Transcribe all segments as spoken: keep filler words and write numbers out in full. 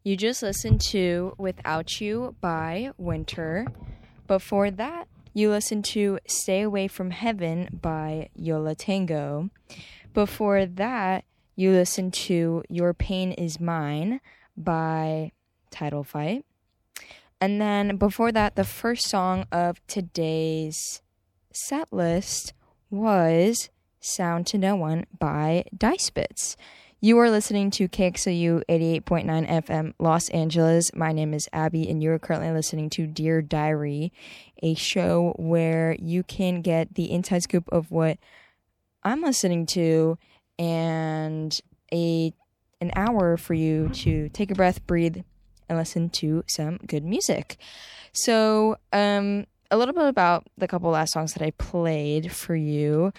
You just listened to Without You by Winter. Before that, you listened to Stay Away from Heaven by Yo La Tengo. Before that, you listened to Your Pain Is Mine by Title Fight. And then before that, the first song of today's set list was Sound to No One by Dice Bits. You are listening to K X L U eighty-eight point nine F M Los Angeles. My name is Abby, and you are currently listening to Dear Diary, a show where you can get the inside scoop of what I'm listening to and a an hour for you to take a breath, breathe, and listen to some good music. So, um, a little bit about the couple last songs that I played for you.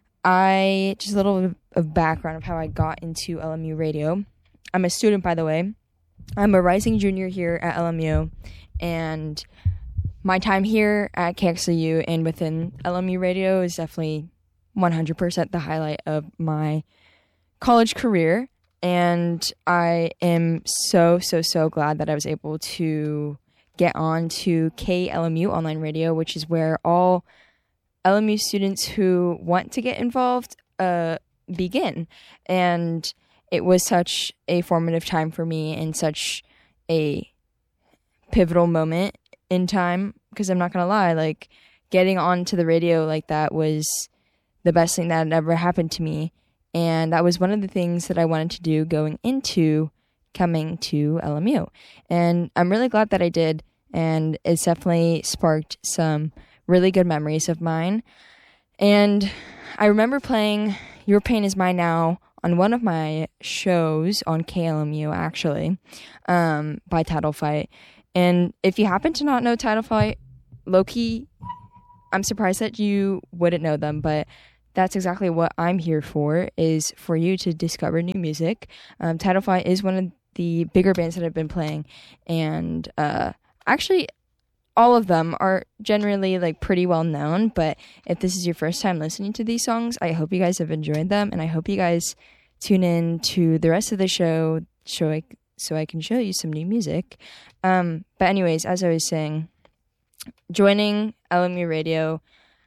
I, just a little bit of background of how I got into L M U radio. I'm a student, by the way. I'm a rising junior here at L M U, and my time here at K X L U and within L M U radio is definitely one hundred percent the highlight of my college career, and I am so, so, so glad that I was able to get on to K L M U online radio, which is where all L M U students who want to get involved uh, begin. And it was such a formative time for me and such a pivotal moment in time, because I'm not going to lie, like, getting onto the radio like that was the best thing that had ever happened to me. And that was one of the things that I wanted to do going into coming to L M U. And I'm really glad that I did, and it's definitely sparked some really good memories of mine. And I remember playing Your Pain Is Mine Now on one of my shows on K L M U, actually, um, by Title Fight. And if you happen to not know Title Fight, low-key, I'm surprised that you wouldn't know them, but that's exactly what I'm here for, is for you to discover new music. Um, Title Fight is one of the bigger bands that I've been playing, and uh, actually, all of them are generally like pretty well known, but if this is your first time listening to these songs, I hope you guys have enjoyed them, and I hope you guys tune in to the rest of the show show I, so I can show you some new music. Um, but anyways, as I was saying, joining L M U radio,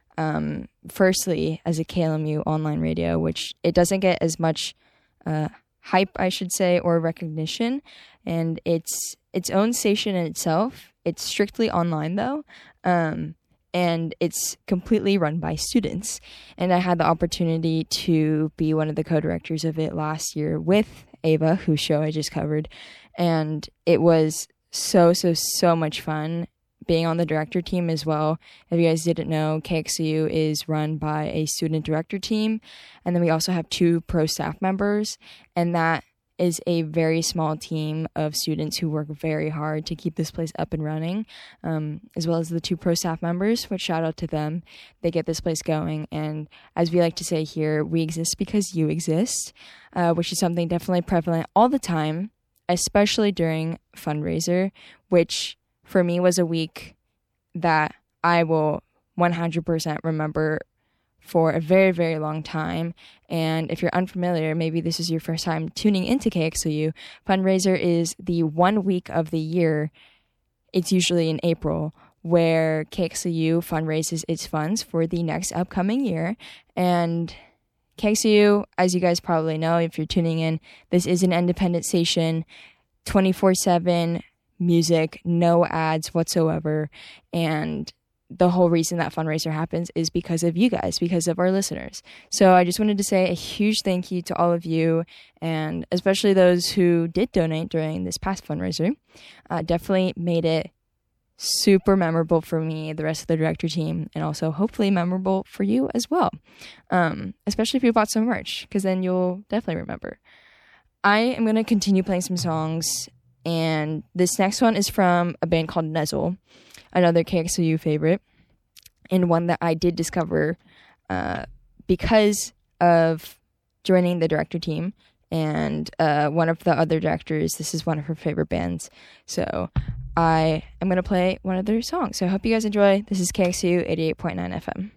um, firstly as a K L M U online radio, which it doesn't get as much uh, hype, I should say, or recognition, and it's its own station in itself. It's strictly online, though, um, and it's completely run by students. And I had the opportunity to be one of the co-directors of it last year with Ava, whose show I just covered, and it was so, so, so much fun being on the director team as well. If you guys didn't know, K X L U is run by a student director team, and then we also have two pro staff members, and that is a very small team of students who work very hard to keep this place up and running, um, as well as the two pro staff members, which shout out to them. They get this place going, and as we like to say here, we exist because you exist, uh, which is something definitely prevalent all the time, especially during fundraiser, which for me was a week that I will one hundred percent remember for a very, very long time. And if you're unfamiliar, maybe this is your first time tuning into K X L U, fundraiser is the one week of the year, it's usually in April, where K X L U fundraises its funds for the next upcoming year. And K X L U, as you guys probably know, if you're tuning in, this is an independent station, twenty-four seven music, no ads whatsoever, and the whole reason that fundraiser happens is because of you guys, because of our listeners. So I just wanted to say a huge thank you to all of you, and especially those who did donate during this past fundraiser. Uh, definitely made it super memorable for me, the rest of the director team, and also hopefully memorable for you as well. Um, especially if you bought some merch, because then you'll definitely remember. I am going to continue playing some songs, and this next one is from a band called Nezzle, another K X L U favorite, and one that I did discover uh, because of joining the director team, and uh, one of the other directors, this is one of her favorite bands, so I am going to play one of their songs. So I hope you guys enjoy. This is K X U eighty-eight point nine F M.